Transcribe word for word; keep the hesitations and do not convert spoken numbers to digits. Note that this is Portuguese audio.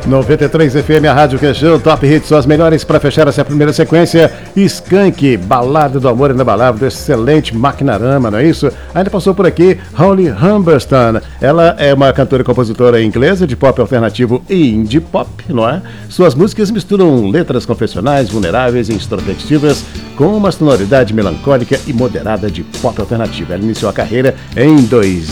noventa e três F M, a Rádio Questão, Top Hits, são as melhores para fechar essa primeira sequência. Skank, Balada do Amor Inabalável, excelente Maquinarama, não é isso? Ainda passou por aqui Holly Humberstone. Ela é uma cantora e compositora inglesa de pop alternativo e indie pop, não é? Suas músicas misturam letras confessionais, vulneráveis e introspectivas com uma sonoridade melancólica e moderada de pop alternativo. Ela iniciou a carreira em dois